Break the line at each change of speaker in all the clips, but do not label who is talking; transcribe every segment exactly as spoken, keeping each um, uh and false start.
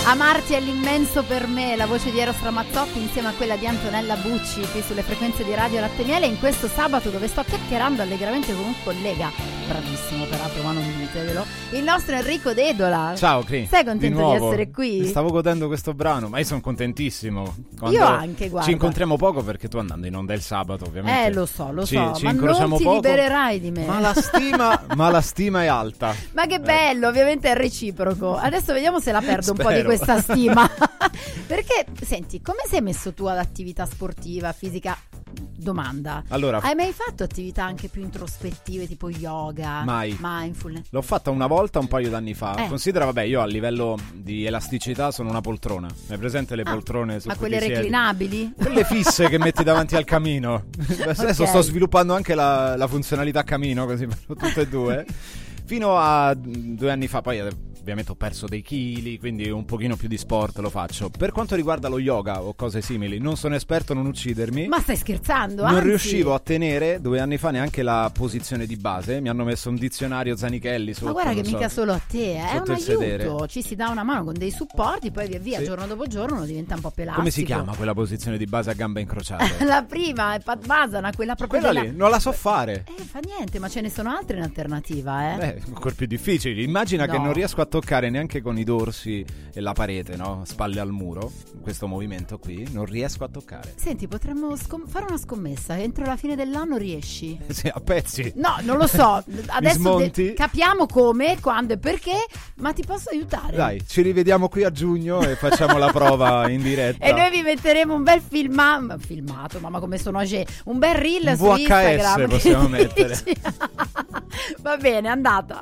Amarti è l'immenso per me, la voce di Eros Ramazzotti insieme a quella di Antonella Bucci qui sulle frequenze di Radio Latte e Miele in questo sabato dove sto chiacchierando allegramente con un collega bravissimo peraltro, ma non ditevelo, il nostro Enrico Dedola.
Ciao Cri.
Sei contento
di,
di essere qui?
Stavo godendo questo brano, ma io sono contentissimo. Quando
Io anche, guarda.
Ci incontriamo poco perché tu andando in onda il sabato ovviamente.
Eh lo so, lo
ci,
so,
ci
ma
incrociamo
non ti
poco,
libererai di me.
Ma la stima, ma la stima è alta.
Ma che bello, ovviamente è reciproco. Adesso vediamo se la perdo un po' di
Spero.
questa stima. Perché, senti, come sei messo tu all'attività sportiva, fisica? Domanda.
Allora,
hai mai fatto attività anche più introspettive tipo yoga?
Mai.
Mindfulness?
L'ho fatta una volta un paio d'anni fa.
Eh.
Considera, vabbè, io a livello di elasticità sono una poltrona. Hai presente le
Ah,
poltrone su
ma
cui
quelle
ti siedi?
reclinabili?
Quelle fisse che metti davanti al camino. Adesso
Ok.
sto sviluppando anche la, la funzionalità camino, così per tutte e due. Fino a due anni fa, poi ovviamente ho perso dei chili, quindi un pochino più di sport lo faccio. Per quanto riguarda lo yoga o cose simili, non sono esperto, non uccidermi.
Ma stai scherzando?
Non
Anzi.
riuscivo a tenere due anni fa neanche la posizione di base. Mi hanno messo un dizionario Zanichelli sotto.
Ma guarda che
non so,
mica solo a te, eh, è
sotto
un
il sedere.
aiuto. Ci si dà una mano con dei supporti, poi via via,
Sì.
giorno dopo giorno, uno diventa un po' più elastico.
Come si chiama quella posizione di base a gambe incrociate?
La prima è Padmasana, quella proprio
Quella
della-
lì, non la so fare.
Eh, fa niente, ma ce ne sono altre in alternativa, eh.
Beh, ancora più difficili. Immagina
No.
che non riesco a toccare neanche con i dorsi e la parete, no? Spalle al muro. Questo movimento qui non riesco a toccare.
Senti, potremmo scom- fare una scommessa. Entro la fine dell'anno riesci?
Sì, a pezzi.
No, non lo so. Adesso
smonti?
de- capiamo come, quando e perché, ma ti posso aiutare.
Dai, ci rivediamo qui a giugno e facciamo la prova in diretta.
E noi vi metteremo un bel filma- filmato, mamma come sono age, un bel reel
Un
su
V H S
Instagram.
possiamo mettere.
Va bene, è andata.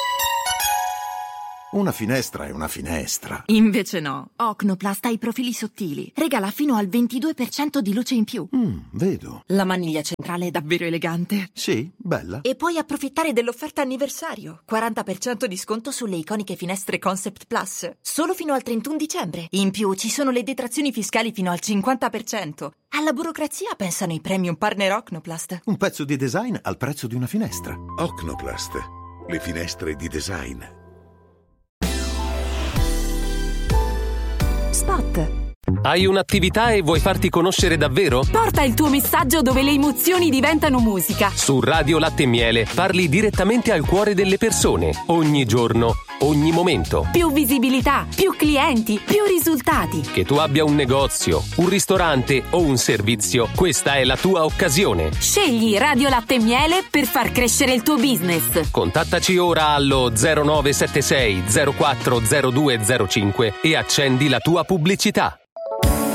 Una finestra è una finestra.
Invece no. Ocnoplast ha i profili sottili. Regala fino al ventidue per cento di luce in più.
Mm, vedo.
La maniglia centrale è davvero elegante.
Sì, bella.
E puoi approfittare dell'offerta anniversario. quaranta per cento di sconto sulle iconiche finestre Concept Plus. Solo fino al trentuno dicembre. In più ci sono le detrazioni fiscali fino al cinquanta per cento. Alla burocrazia pensano i premium partner Ocnoplast.
Un pezzo di design al prezzo di una finestra.
Ocnoplast, le finestre di design.
Spot.
Hai un'attività e vuoi farti conoscere davvero?
Porta il tuo messaggio dove le emozioni diventano musica.
Su Radio Latte e Miele parli direttamente al cuore delle persone, ogni giorno, ogni momento.
Più visibilità, più clienti, più risultati.
Che tu abbia un negozio, un ristorante o un servizio, questa è la tua occasione.
Scegli Radio Latte e Miele per far crescere il tuo business.
Contattaci ora allo zero nove sette sei zero quattro zero due zero cinque e accendi la tua pubblicità.